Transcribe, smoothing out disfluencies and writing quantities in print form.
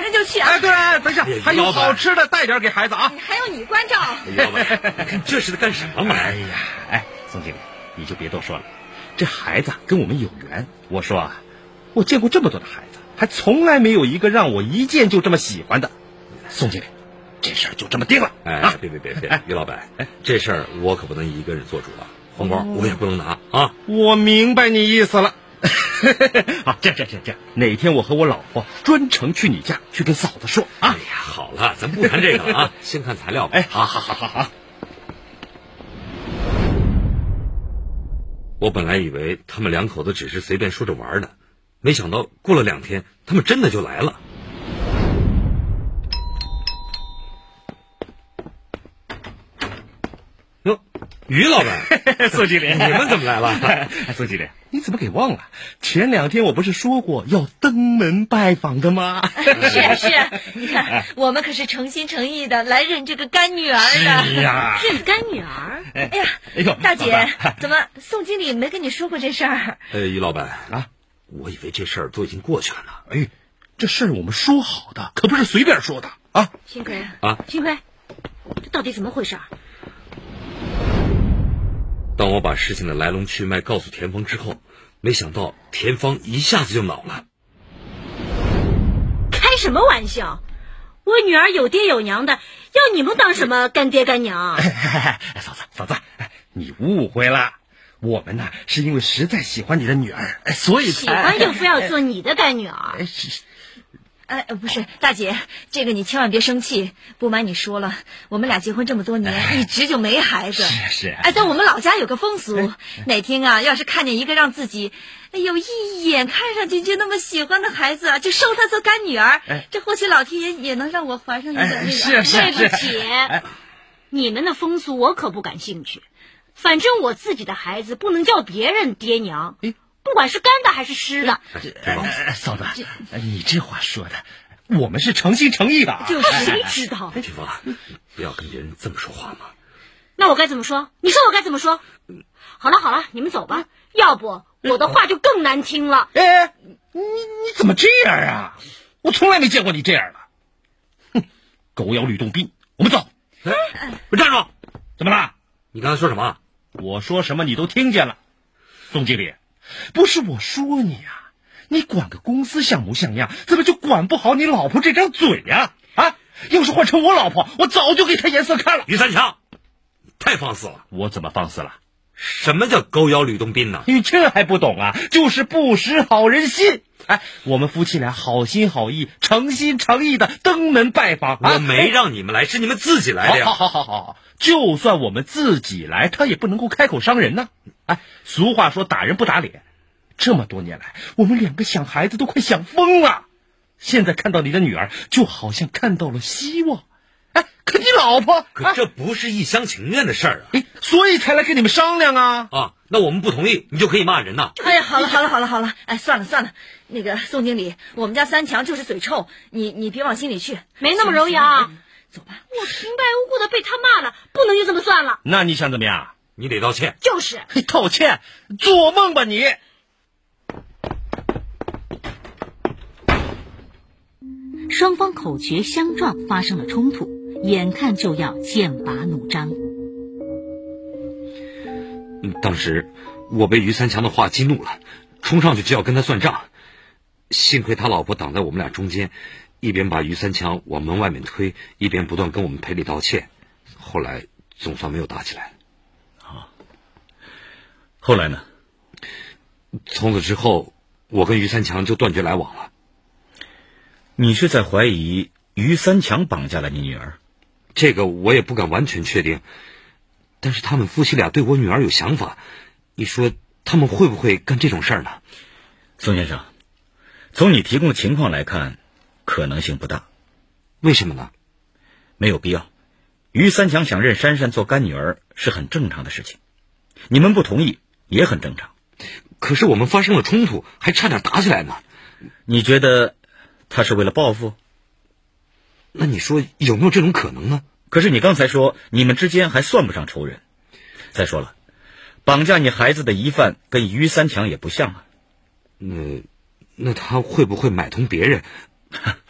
着就去啊！ 哎，对，等一下，还有好吃的带点给孩子啊！ 还有你关照。 老板，你看这是在干什么嘛？ 哎呀，宋经理，你就别多说了，这孩子跟我们有缘。我说啊，我见过这么多的孩子，还从来没有一个让我一见就这么喜欢的。宋经理，这事儿就这么定了。 别，于老板，这事儿我可不能一个人做主啊，红包我也不能拿啊。 我明白你意思了。好，这样，哪天我和我老婆专程去你家去跟嫂子说啊。 哎呀，好了，咱不谈这个了啊，先看材料吧。 好。 我本来以为他们两口子只是随便说着玩呢，没想到过了2天，他们真的就来了。哟，于老板， 宋经理， 你们怎么来了？ 宋经理，你怎么给忘了？前2天我不是说过要登门拜访的吗？ 是，你看，我们可是诚心诚意的来认这个干女儿的。 是呀， 认干女儿。哎呀，大姐，怎么宋经理没跟你说过这事儿？ 于老板啊， 我以为这事儿都已经过去了呢。 哎，这事儿我们说好的，可不是随便说的啊。 幸亏啊， 幸亏，这到底怎么回事？ 当我把事情的来龙去脉告诉田芳之后，没想到田芳一下子就恼了。 开什么玩笑？我女儿有爹有娘的，要你们当什么干爹干娘？ 嫂子，你误会了。我们呢是因为实在喜欢你的女儿，所以才喜欢就非要做你的干女儿。 不是，大姐，这个你千万别生气。不瞒你说了，我们俩结婚这么多年，一直就没孩子。 是。 在我们老家有个风俗，哪天啊，要是看见一个让自己一眼看上去就那么喜欢的孩子啊，就收她做干女儿。这或许老天爷也能让我怀上一个那个。 对不起，你们的风俗我可不感兴趣。反正我自己的孩子不能叫别人爹娘。不管是干的还是湿的。 嫂子，你这话说的，我们是诚心诚意的。 就是谁知道？ 田芳，不要跟别人这么说话嘛。 那我该怎么说？你说我该怎么说？好了，你们走吧，要不我的话就更难听了。 你怎么这样啊？我从来没见过你这样的。哼，狗咬吕洞宾，我们走。 站住！ 怎么了？ 你刚才说什么？ 我说什么你都听见了。宋经理，不是我说你啊，你管个公司像模像样，怎么就管不好你老婆这张嘴呀？要是换成我老婆，我早就给她颜色看了。 于三强，太放肆了！ 我怎么放肆了？ 什么叫狗咬吕洞宾呢？ 你这还不懂啊？就是不识好人心。我们夫妻俩好心好意、诚心诚意的登门拜访。 我没让你们来，是你们自己来的呀。 好，就算我们自己来，他也不能够开口伤人呢。俗话说打人不打脸。这么多年来，我们2个想孩子都快想疯了。现在看到你的女儿，就好像看到了希望。可你老婆， 可这不是一厢情愿的事儿啊！ 所以才来跟你们商量啊。 那我们不同意，你就可以骂人呐。 好了，算了，那个宋经理，我们家三强就是嘴臭，你别往心里去， 没那么容易啊。 走吧， 我平白无故的被他骂了，不能就这么算了。 那你想怎么样？ 你得道歉。 就是道歉，做梦吧你！ 双方口诀相撞，发生了冲突，眼看就要剑拔弩张。 当时我被于三强的话激怒了，冲上去就要跟他算账。幸亏他老婆挡在我们俩中间，一边把于三强往门外面推，一边不断跟我们赔礼道歉。后来总算没有打起来。 后来呢？ 从此之后，我跟于三强就断绝来往了。 你是在怀疑于三强绑架了你女儿？ 这个我也不敢完全确定，但是他们夫妻俩对我女儿有想法，你说他们会不会干这种事儿呢？ 宋先生，从你提供的情况来看，可能性不大。 为什么呢？ 没有必要。于三强想认珊珊做干女儿是很正常的事情，你们不同意也很正常。 可是我们发生了冲突，还差点打起来呢。 你觉得他是为了报复？ 那你说有没有这种可能呢？ 可是你刚才说你们之间还算不上仇人。再说了，绑架你孩子的疑犯跟于三强也不像啊。 那他会不会买通别人？